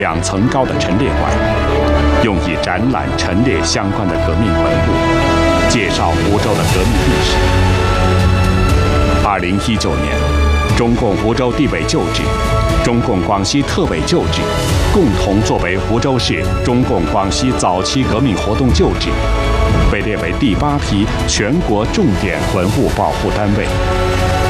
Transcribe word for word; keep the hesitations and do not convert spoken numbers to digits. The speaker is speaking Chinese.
两层高的陈列馆，用以展览陈列相关的革命文物，介绍湖州的革命历史。二零一九年，中共湖州地委旧址、中共广西特委旧址共同作为湖州市中共广西早期革命活动旧址，被列为第八批全国重点文物保护单位。